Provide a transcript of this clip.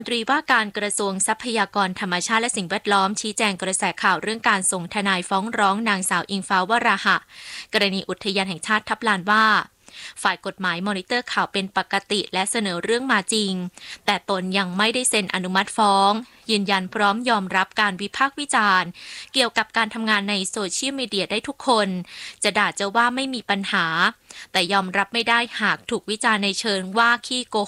รัฐมนตรีว่าการกระทรวงทรัพยากรธรรมชาติและสิ่งแวดล้อมชี้แจงกระแสข่าวเรื่องการส่งทนายฟ้องร้องนางสาวอิงฟ้าวราหะกรณีอุทยานแห่งชาติทับลานว่าฝ่ายกฎหมายมอนิเตอร์ข่าวเป็นปกติและเสนอเรื่องมาจริงแต่ตนยังไม่ได้เซ็นอนุมัติฟ้องยืนยันพร้อมยอมรับการวิพากษ์วิจารณ์เกี่ยวกับการทำงานในโซเชียลมีเดียได้ทุกคนจะด่าจะว่าไม่มีปัญหาแต่ยอมรับไม่ได้หากถูกวิจารณ์ในเชิงว่าขี้โก